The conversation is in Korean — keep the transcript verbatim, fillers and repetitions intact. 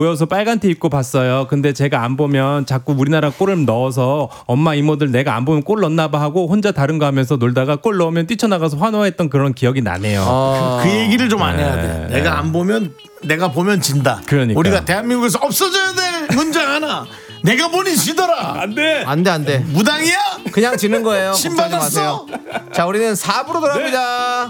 모여서 빨간 티 입고 봤어요. 근데 제가 안 보면 자꾸 우리나라 골을 넣어서 엄마 이모들 내가 안 보면 골 넣나 봐 하고 혼자 다른 거 하면서 놀다가 골 넣으면 뛰쳐나가서 환호했던 그런 기억이 나네요. 아. 그, 그 얘기를 좀 안 해야 돼. 네. 내가 안 보면 내가 보면 진다. 그러니까. 우리가 대한민국에서 없어져야 될 문장 하나. 내가 보니 지더라. 안 돼. 안 돼, 안 돼. 무당이야? 그냥 지는 거예요. 신 걱정하지 받았어? 마세요. 자, 우리는 사 부로 돌아옵니다.